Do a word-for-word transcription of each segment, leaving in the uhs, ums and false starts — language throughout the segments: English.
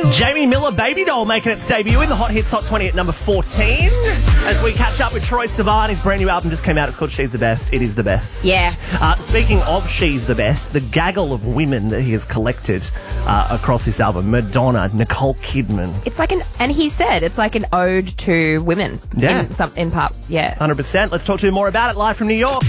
Jamie Miller, Baby Doll, making its debut in the Hot Hits Hot twenty at number fourteen. As we catch up with Troye Sivan, his brand new album just came out. It's called She's the Best. It is the best. Yeah. Uh, speaking of She's the Best, the gaggle of women that he has collected uh, across this album: Madonna, Nicole Kidman. It's like an, and he said it's like an ode to women. Yeah. In, some, in part, yeah. one hundred percent. Let's talk to you more about it live from New York.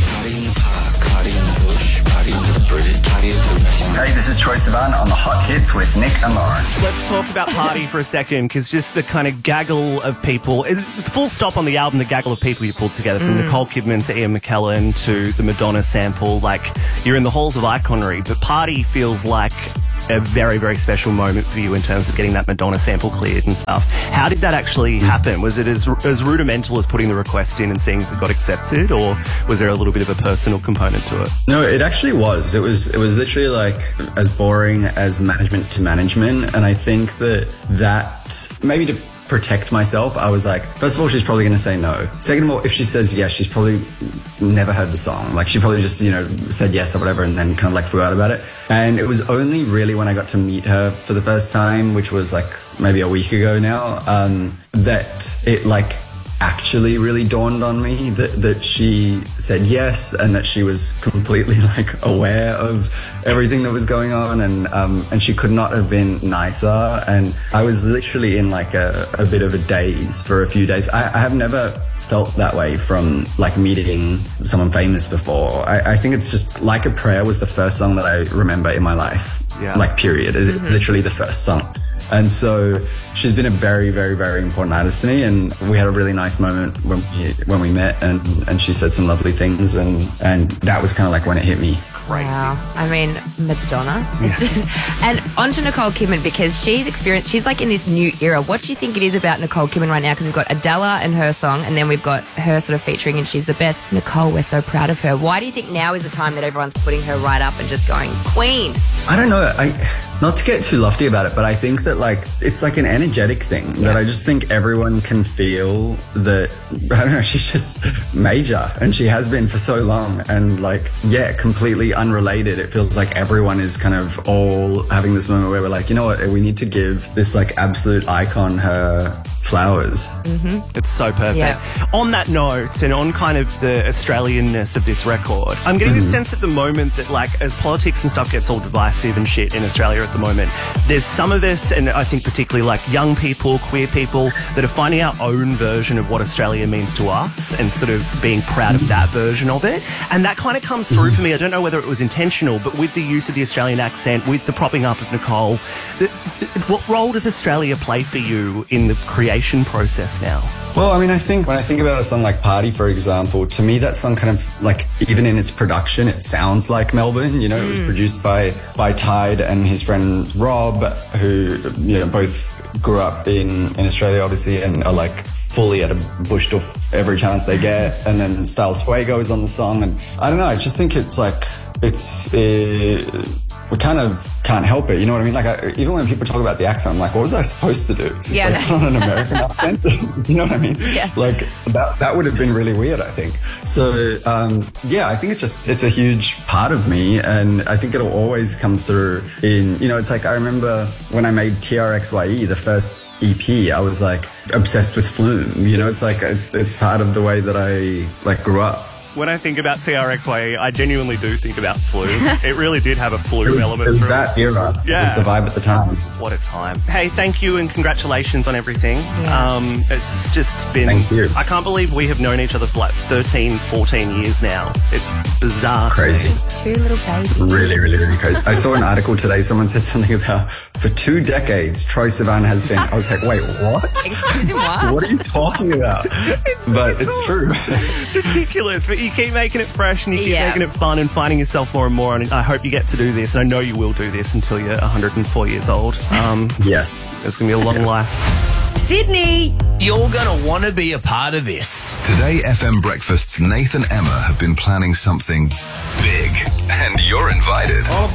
Hey, this is Troye Sivan on the Hot Hits with Nick and Lauren. Let's talk about Party for a second, because just the kind of gaggle of people, it's full stop on the album, the gaggle of people you pulled together, from mm. Nicole Kidman to Ian McKellen to the Madonna sample. Like, you're in the halls of iconry, but Party feels like a very, very special moment for you in terms of getting that Madonna sample cleared and stuff. How did that actually happen? Was it as, as rudimental as putting the request in and seeing if it got accepted, or was there a little bit of a personal component to it? No, it actually was. It was it was literally like as boring as management to management. And I think that that maybe to protect myself, I was like, first of all, she's probably going to say no. Second of all, if she says yes, she's probably never heard the song. Like, she probably just, you know, said yes or whatever and then kind of like forgot about it. And it was only really when I got to meet her for the first time, which was like maybe a week ago now, um, that it like actually really dawned on me that, that she said yes and that she was completely like aware of everything that was going on, and um, and she could not have been nicer. And I was literally in like a, a bit of a daze for a few days. I, I have never felt that way from like meeting someone famous before. I, I think it's just Like a Prayer was the first song that I remember in my life. Yeah. Like period. Mm-hmm. Literally the first song. And so she's been a very, very, very important artist to me, and we had a really nice moment when we when we met, and, and she said some lovely things, and, and that was kind of like when it hit me. Crazy. Wow. I mean, Madonna. It's just, and on to Nicole Kidman, because she's experienced, she's like in this new era. What do you think it is about Nicole Kidman right now? Because we've got Adela and her song, and then we've got her sort of featuring and She's the Best. Nicole, we're so proud of her. Why do you think now is the time that everyone's putting her right up and just going, Queen? I don't know. I not to get too lofty about it, but I think that like it's like an energetic thing yeah. that I just think everyone can feel that, I don't know, she's just major, and she has been for so long, and like, yeah, completely unrelated. It feels like everyone is kind of all having this moment where we're like, you know what, we need to give this like absolute icon her flowers. Mm-hmm. It's so perfect. Yeah. On that note, and on kind of the Australianness of this record, I'm getting mm-hmm. this sense at the moment that like as politics and stuff gets all divisive and shit in Australia at the moment, there's some of this, and I think particularly like young people, queer people, that are finding our own version of what Australia means to us and sort of being proud of that version of it. And that kind of comes through for me. I don't know whether it was intentional, but with the use of the Australian accent, with the propping up of Nicole, the, the, what role does Australia play for you in the creation process now? Well, I mean, I think when I think about a song like Party, for example, to me that song kind of like, even in its production, it sounds like Melbourne. You know, mm. it was produced by by Tide and his friend Rob, who, you know, both grew up in, in Australia, obviously, and are like fully at a bush off every chance they get. And then Styles Fuego is on the song, and I don't know, I just think it's like, it's uh, we kind of can't help it, you know what I mean? Like, I, even when people talk about the accent, I'm like, what was I supposed to do? Yeah, like, on an American accent? Do you know what I mean? Yeah. Like, that that would have been really weird, I think. So, um, yeah, I think it's just, it's a huge part of me, and I think it'll always come through in, you know, it's like, I remember when I made T R X Y E, the first E P, I was like obsessed with Flume, you know, it's like, it's part of the way that I like grew up. When I think about T R X Y E, I genuinely do think about Flume. It really did have a Flume it was, element. It was through that it. era. Yeah. It was the vibe at the time. What a time. Hey, thank you and congratulations on everything. Yeah. Um, it's just been... Thank you. I can't believe we have known each other for like thirteen, fourteen years now. It's bizarre. It's crazy. It's two little babies. Really, really, really crazy. I saw an article today, someone said something about, for two decades, Troye Sivan has been... I was like, wait, what? Excuse me, what? What are you talking about? It's so but cool. It's true. It's ridiculous, but you keep making it fresh and you keep Yeah. making it fun and finding yourself more and more, and I hope you get to do this, and I know you will do this until you're one hundred four years old. Um, Yes. it's going to be a long Yes. life. Sydney! You're going to want to be a part of this. Today, F M Breakfast's Nathan and Emma have been planning something big, and you're invited. Oh,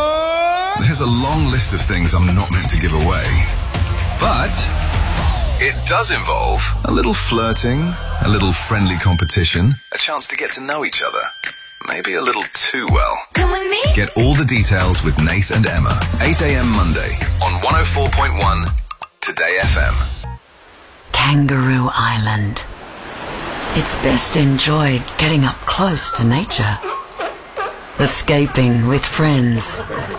boy! There's a long list of things I'm not meant to give away, but it does involve a little flirting, a little friendly competition, a chance to get to know each other. maybe a little too well. Come with me. Get all the details with Nath and Emma, eight a.m. Monday on one oh four point one Today F M. Kangaroo Island. It's best enjoyed getting up close to nature. Escaping with friends.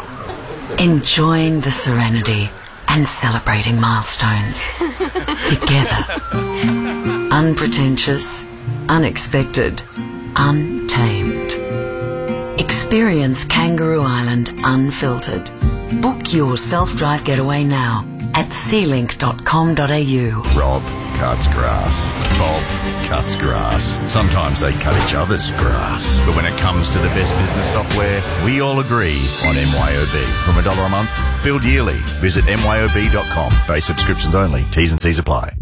Enjoying the serenity and celebrating milestones. Together. Unpretentious, unexpected, untamed. Experience Kangaroo Island unfiltered. Book your self-drive getaway now at sea link dot com dot a u. Rob cuts grass. Bob cuts grass. Sometimes they cut each other's grass. But when it comes to the best business software, we all agree on M Y O B. From a dollar a month, billed yearly. Visit M Y O B dot com. Base subscriptions only. T's and C's apply.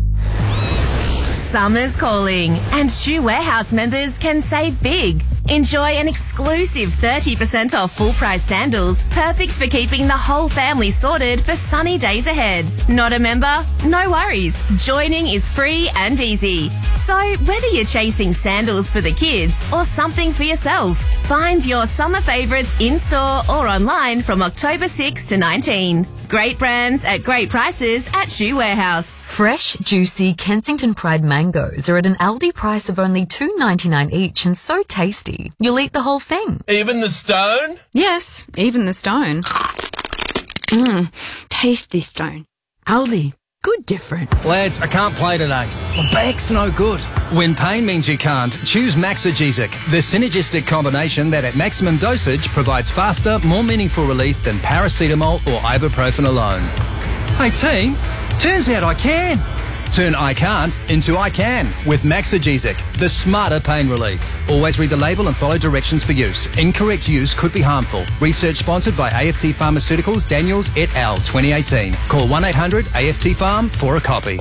Summer's calling, and Shoe Warehouse members can save big. Enjoy an exclusive thirty percent off full-price sandals, perfect for keeping the whole family sorted for sunny days ahead. Not a member? No worries. Joining is free and easy. So whether you're chasing sandals for the kids or something for yourself, find your summer favourites in-store or online from October sixth to nineteenth. Great brands at great prices at Shoe Warehouse. Fresh, juicy Kensington Pride mangoes are at an Aldi price of only two dollars ninety-nine each and so tasty. You'll eat the whole thing. Even the stone? Yes, even the stone. Mmm, tasty stone. Aldi. Good different. Lads, I can't play today. My back's no good. When pain means you can't, choose Maxigesic, the synergistic combination that at maximum dosage provides faster, more meaningful relief than paracetamol or ibuprofen alone. Hey team, turns out I can. Turn I can't into I can with Maxigesic, the smarter pain relief. Always read the label and follow directions for use. Incorrect use could be harmful. Research sponsored by A F T Pharmaceuticals, Daniels et al. twenty eighteen. Call one eight hundred A F T Pharm for a copy.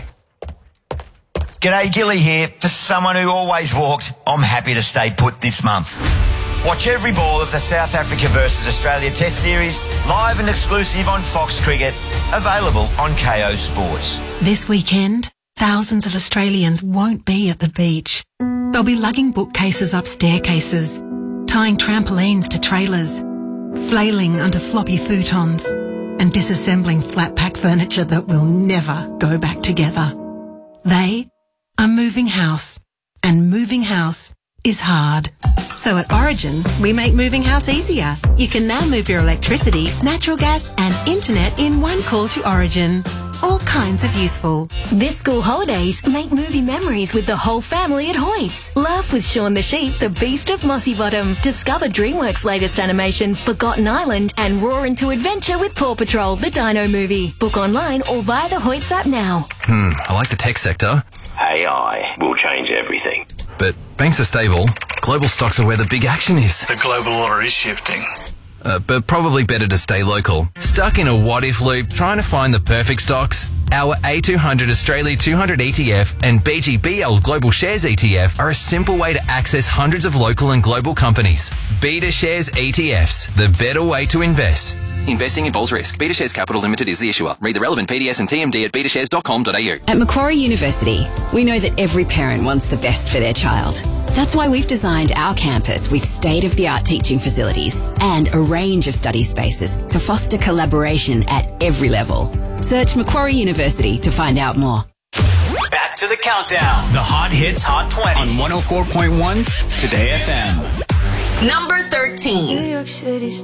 G'day, Gilly here. For someone who always walked, I'm happy to stay put this month. Watch every ball of the South Africa versus Australia Test Series, live and exclusive on Fox Cricket, available on K O Sports. This weekend, thousands of Australians won't be at the beach. They'll be lugging bookcases up staircases, tying trampolines to trailers, flailing under floppy futons, and disassembling flat-pack furniture that will never go back together. They are moving house, and moving house is hard. So at Origin, we make moving house easier. You can now move your electricity, natural gas and internet in one call to Origin. All kinds of useful. This school holidays, make movie memories with the whole family at Hoyts. Laugh with Shaun the Sheep, the Beast of Mossy Bottom. Discover DreamWorks' latest animation, Forgotten Island, and roar into adventure with Paw Patrol, the Dino movie. Book online or via the Hoyts app now. Hmm, I like the tech sector. A I will change everything. But banks are stable. Global stocks are where the big action is. The global order is shifting. Uh, but probably better to stay local. Stuck in a what-if loop trying to find the perfect stocks? Our A two hundred Australia two hundred E T F and B G B L Global Shares E T F are a simple way to access hundreds of local and global companies. Beta Shares E T Fs, the better way to invest. Investing involves risk. Beta Shares Capital Limited is the issuer. Read the relevant P D S and T M D at beta shares dot com dot a u. At Macquarie University, we know that every parent wants the best for their child. That's why we've designed our campus with state-of-the-art teaching facilities and a range of study spaces to foster collaboration at every level. Search Macquarie University to find out more. Back to the countdown. The Hot Hits Hot twenty on one oh four point one Today F M. Number thirteen. New York City.